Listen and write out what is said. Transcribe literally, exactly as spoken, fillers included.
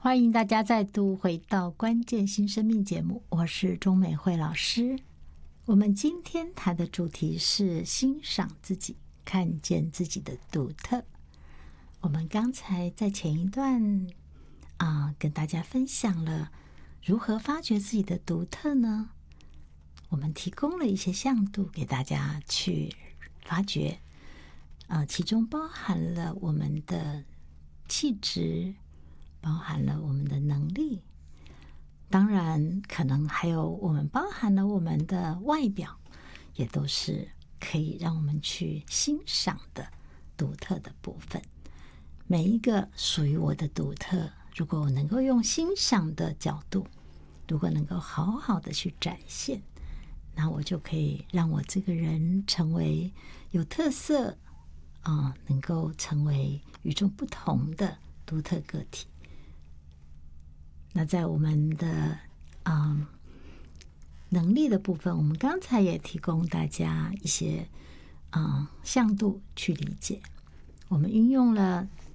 欢迎大家再度回到关键新生命节目，我是钟美惠老师。我们今天谈的主题是欣赏自己，看见自己的独特。我们刚才在前一段啊、呃，跟大家分享了如何发掘自己的独特呢？我们提供了一些向度给大家去发掘，啊、呃，其中包含了我们的气质，包含了我们的能力，当然可能还有我们包含了我们的外表，也都是可以让我们去欣赏的独特的部分。每一个属于我的独特，如果我能够用欣赏的角度，如果能够好好的去展现，那我就可以让我这个人成为有特色啊、呃，能够成为与众不同的独特个体。那在我们的嗯能力的部分，我们刚才也提供大家一些嗯向度去理解。我们运用了